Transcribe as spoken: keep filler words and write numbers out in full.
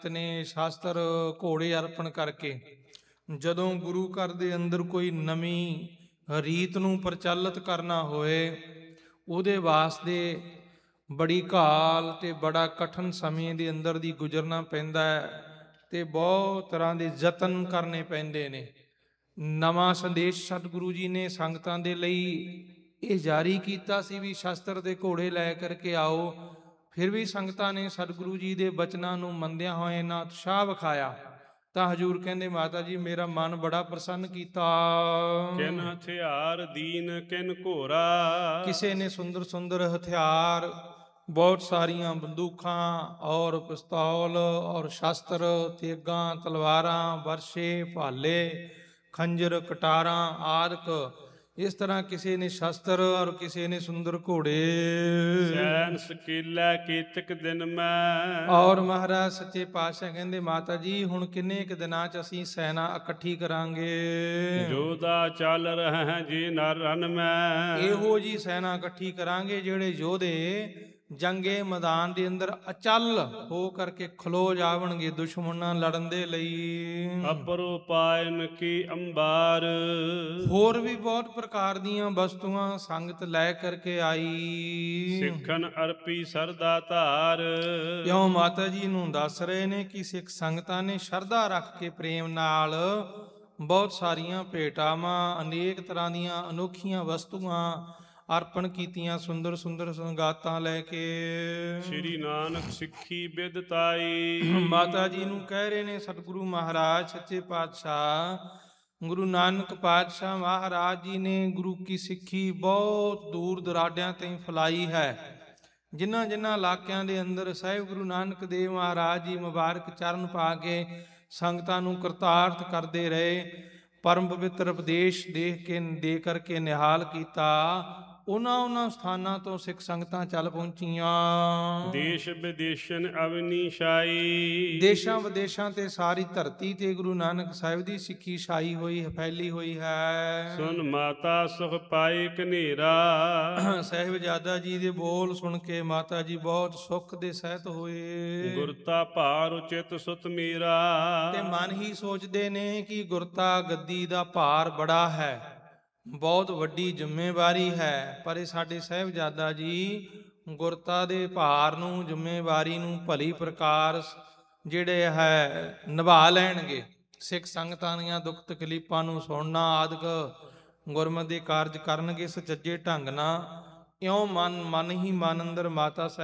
ਨੇ ਸ਼ਾਸਤਰ ਘੋੜੇ ਅਰਪਣ ਕਰਕੇ ਜਦੋਂ ਗੁਰੂ ਘਰ ਦੇ ਅੰਦਰ ਕੋਈ ਨਵੀਂ ਰੀਤ ਨੂੰ ਪ੍ਰਚਲਿਤ ਕਰਨਾ ਹੋਏ ਉਹਦੇ ਵਾਸਤੇ ਬੜੀ ਘਾਲ ਤੇ ਬੜਾ ਕਠਿਨ ਸਮੇਂ ਦੇ ਅੰਦਰ ਦੀ ਗੁਜ਼ਰਨਾ ਪੈਂਦਾ ਹੈ ਤੇ ਬਹੁਤ ਤਰ੍ਹਾਂ ਦੇ ਯਤਨ ਕਰਨੇ ਪੈਂਦੇ ਨੇ। ਨਵਾਂ ਸੰਦੇਸ਼ ਸਤਿਗੁਰੂ ਜੀ ਨੇ ਸੰਗਤਾਂ ਦੇ ਲਈ ਇਹ ਜਾਰੀ ਕੀਤਾ ਸੀ ਵੀ ਸ਼ਸਤਰ ਦੇ ਘੋੜੇ ਲੈ ਕਰਕੇ ਆਓ। ਫਿਰ ਵੀ ਸੰਗਤਾਂ ਨੇ ਸਤਿਗੁਰੂ ਜੀ ਦੇ ਬਚਨਾਂ ਨੂੰ ਮੰਨਦਿਆਂ ਹੋਏ ਇੰਨਾ ਉਤਸ਼ਾਹ ਵਿਖਾਇਆ ਤਾਂ ਹਜ਼ੂਰ ਕਹਿੰਦੇ ਮਾਤਾ ਜੀ ਮੇਰਾ ਮਨ ਬੜਾ ਪ੍ਰਸੰਨ ਕੀਤਾ। ਕਿਨ ਹਥਿਆਰ ਦੀਨ ਕਿਨ ਘੋਰਾ, ਕਿਸੇ ਨੇ ਸੁੰਦਰ ਸੁੰਦਰ ਹਥਿਆਰ ਬਹੁਤ ਸਾਰੀਆਂ ਬੰਦੂਕਾਂ ਔਰ ਪਿਸਤੌਲ ਔਰ ਸ਼ਸਤਰ ਤੇਗਾਂ ਤਲਵਾਰਾਂ ਵਰਸ਼ੇ ਭਾਲੇ ਖੰਜਰ ਕਟਾਰਾਂ ਆਦਿਕ ਇਸ ਤਰ੍ਹਾਂ ਕਿਸੇ ਨੇ ਸ਼ਸਤਰ ਔਰ ਕਿਸੇ ਨੇ ਸੁੰਦਰ ਘੋੜੇ। ਸੈਨ ਸਕੀਲਾ ਕੀਤਕ ਦਿਨ ਮੈਂ, ਔਰ ਮਹਾਰਾਜ ਸੱਚੇ ਪਾਤਸ਼ਾਹ ਕਹਿੰਦੇ ਮਾਤਾ ਜੀ ਹੁਣ ਕਿੰਨੇ ਕੁ ਦਿਨਾਂ ਚ ਅਸੀਂ ਸੈਨਾ ਇਕੱਠੀ ਕਰਾਂਗੇ। ਜੋਧਾ ਚੱਲ ਰਹਿ ਜੀ ਨਰ ਰਨ ਮੈਂ, ਇਹੋ ਜੀ ਸੈਨਾ ਇਕੱਠੀ ਕਰਾਂਗੇ ਜਿਹੜੇ ਯੋਧੇ ਜੰਗੇ ਮੈਦਾਨ ਦੇ ਅੰਦਰ ਅਚਲ ਹੋ ਕਰਕੇ ਖਲੋ ਜਾਵਣਗੇ ਦੁਸ਼ਮਣਾਂ ਲੜਨ ਦੇ ਲਈ। ਅਪਰੋ ਪਾਇਨ ਕੀ ਅੰਬਾਰ, ਹੋਰ ਵੀ ਬਹੁਤ ਪ੍ਰਕਾਰ ਦੀਆਂ ਵਸਤੂਆਂ ਸੰਗਤ ਲੈ ਕਰਕੇ ਆਈ। ਸਿੱਖਨ ਅਰਪੀ ਸਰਦਾ ਧਾਰ, ਕਿਉਂ ਮਾਤਾ ਜੀ ਨੂੰ ਦੱਸ ਰਹੇ ਨੇ ਕਿ ਸਿੱਖ ਸੰਗਤਾਂ ਨੇ ਸ਼ਰਧਾ ਰੱਖ ਕੇ ਪ੍ਰੇਮ ਨਾਲ ਬਹੁਤ ਸਾਰੀਆਂ ਭੇਟਾਵਾਂ ਅਨੇਕ ਤਰ੍ਹਾਂ ਦੀਆਂ ਅਨੋਖੀਆਂ ਵਸਤੂਆਂ ਅਰਪਣ ਕੀਤੀਆਂ ਸੁੰਦਰ ਸੁੰਦਰ ਸੰਗਾਤਾਂ ਲੈ ਕੇ। ਸ਼੍ਰੀ ਨਾਨਕ ਸਿੱਖੀ ਬਿਦਤਾਈ, ਮਾਤਾ ਜੀ ਨੂੰ ਕਹਿ ਰਹੇ ਨੇ ਸਤਿਗੁਰੂ ਮਹਾਰਾਜ ਸੱਚੇ ਪਾਤਸ਼ਾਹ ਗੁਰੂ ਨਾਨਕ ਪਾਤਸ਼ਾਹ ਮਹਾਰਾਜ ਜੀ ਨੇ ਗੁਰੂ ਕੀ ਸਿੱਖੀ ਬਹੁਤ ਦੂਰ ਦਰਾਡਿਆਂ ਤਾਈਂ ਫੈਲਾਈ ਹੈ। ਜਿਨ੍ਹਾਂ ਜਿਨ੍ਹਾਂ ਇਲਾਕਿਆਂ ਦੇ ਅੰਦਰ ਸਾਹਿਬ ਗੁਰੂ ਨਾਨਕ ਦੇਵ ਮਹਾਰਾਜ ਜੀ ਮੁਬਾਰਕ ਚਰਨ ਪਾ ਕੇ ਸੰਗਤਾਂ ਨੂੰ ਕਰਤਾਰਥ ਕਰਦੇ ਰਹੇ ਪਰਮ ਪਵਿੱਤਰ ਉਪਦੇਸ਼ ਦੇਖ ਕੇ ਦੇ ਕਰਕੇ ਨਿਹਾਲ ਕੀਤਾ ਉਹਨਾਂ ਉਹਨਾਂ ਸਥਾਨਾਂ ਤੋਂ ਸਿੱਖ ਸੰਗਤਾਂ ਚੱਲ ਪਹੁੰਚੀਆਂ। ਦੇਸ਼ ਵਿਦੇਸ਼ਨ ਅਵਨੀ ਸ਼ਾਈ, ਦੇਸ਼ਾਂ ਵਿਦੇਸ਼ਾਂ ਤੇ ਸਾਰੀ ਧਰਤੀ ਤੇ ਗੁਰੂ ਨਾਨਕ ਸਾਹਿਬ ਦੀ ਸਿੱਖੀ ਛਾਈ ਹੋਈ ਫੈਲੀ ਹੋਈ ਹੈ। ਸੁਨ ਮਾਤਾ ਸੁਖ ਪਾਈ ਕਨੇਰਾ, ਸਾਹਿਬਜ਼ਾਦਾ ਜੀ ਦੇ ਬੋਲ ਸੁਣ ਕੇ ਮਾਤਾ ਜੀ ਬਹੁਤ ਸੁੱਖ ਦੇ ਸਹਿਤ ਹੋਏ। ਗੁਰਤਾ ਭਾਰ ਉਚਿਤ ਸੁਤ ਮੇਰਾ, ਤੇ ਮਨ ਹੀ ਸੋਚਦੇ ਨੇ ਕਿ ਗੁਰਤਾ ਗੱਦੀ ਦਾ ਭਾਰ ਬੜਾ ਹੈ ਬਹੁਤ ਵੱਡੀ ਜ਼ਿੰਮੇਵਾਰੀ ਹੈ ਪਰ ਇਹ ਸਾਡੇ ਸਾਹਿਬਜ਼ਾਦਾ ਜੀ ਗੁਰਤਾ ਦੇ ਭਾਰ ਨੂੰ ਜ਼ਿੰਮੇਵਾਰੀ ਨੂੰ ਭਲੀ ਪ੍ਰਕਾਰ ਜਿਹੜੇ ਹੈ ਨਿਭਾ ਲੈਣਗੇ। ਸਿੱਖ ਸੰਗਤਾਂ ਦੀਆਂ ਦੁੱਖ ਤਕਲੀਫਾਂ ਨੂੰ ਸੁਣਨਾ ਆਦਿਕ ਗੁਰਮਤਿ ਦੇ ਕਾਰਜ ਕਰਨਗੇ ਸੁਚੱਜੇ ਢੰਗ ਨਾਲ। ਇਉਂ ਮਨ ਮਨ ਹੀ ਮਨ ਅੰਦਰ ਮਾਤਾ ਸਾਹਿਬ